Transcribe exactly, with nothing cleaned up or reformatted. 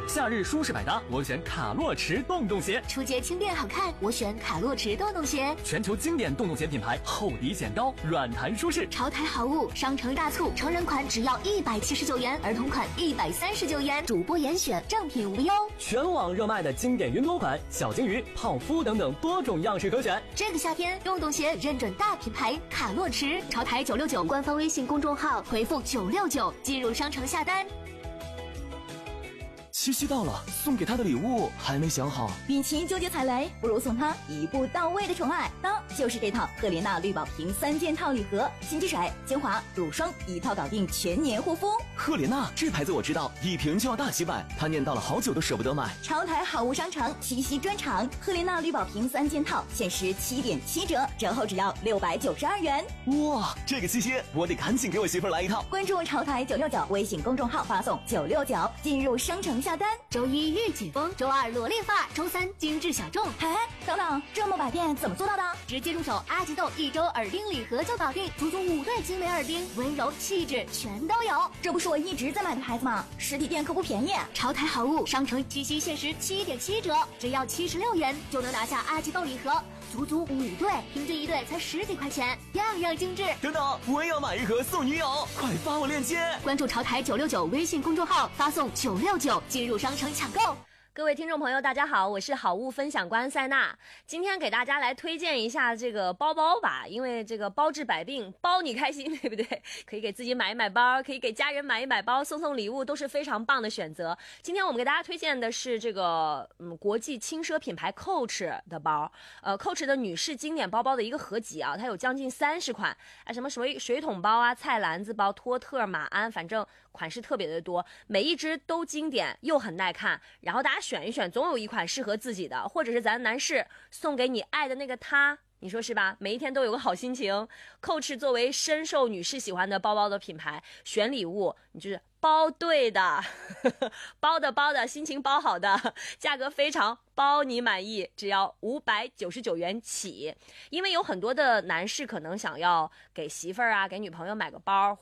夏日舒适百搭，我选卡洛驰洞洞鞋。 出街轻便好看，我选卡洛驰洞洞鞋。 全球经典洞洞鞋品牌，厚底显高，软弹舒适。 潮台好物，商城大促，成人款只要一百七十九元，儿童款一百三十九元，主播严选，正品无忧。 全网热卖的经典云朵款，小金鱼、泡芙等等多种样式可选。 这个夏天，洞洞鞋认准大品牌卡洛驰，潮台九六九官方微信公众号回复九六九进入商城下单。 七夕到了，送给他的礼物还没想好。 与其纠结踩雷，不如送他一步到位的宠爱。当就是这套赫莲娜绿宝瓶三件套礼盒，心机水、精华、乳霜一套搞定全年护肤。 赫莲娜这牌子我知道，一瓶就要大几百，他念叨了好久都舍不得买。 潮台好物商城七夕专场，赫莲娜绿宝瓶三件套限时七点七折，折后只要六百九十二元。 哇，这个七夕我得赶紧给我媳妇儿来一套。 关注潮台九六九微信公众号，发送九六九进入商城下单。 周一御姐风，周二萝莉发，周三精致小众。 哎，等等，这么百变怎么做到的？ 直接入手阿吉豆一周耳钉礼盒就搞定，足足五对精美耳钉，温柔气质全都有。 这不是我一直在买的牌子吗？实体店可不便宜。 潮台好物商城七夕限时七点七折，只要七十六元就能拿下阿吉豆礼盒，足足五对，平均一对才十几块钱，样样精致。 等等，我也要买一盒送女友，快发我链接。 关注潮台九六九微信公众号，发送九六九进入商城抢购。 各位听众朋友大家好，我是好物分享官塞娜，今天给大家来推荐一下这个包包吧，因为这个包治百病，包你开心，对不对？可以给自己买一买包，可以给家人买一买包，送送礼物都是非常棒的选择。今天我们给大家推荐的是这个嗯国际轻奢品牌 Coach 的包，呃 Coach 的女士经典包包的一个合集啊，它有将近三十款，啊什么水水桶包啊、菜篮子包、托特、马鞍，反正款式特别的多，每一只都经典又很耐看，然后大家选一选，总有一款适合自己的，或者是咱男士送给你爱的那个他，你说是吧？每一天都有个好心情。Coach 作为深受女士喜欢的包包的品牌，选礼物你就是包对的，包的包的，心情包好的，价格非常包你满意，只要五百九十九元起。因为有很多的男士可能想要给媳妇儿啊、给女朋友买个包。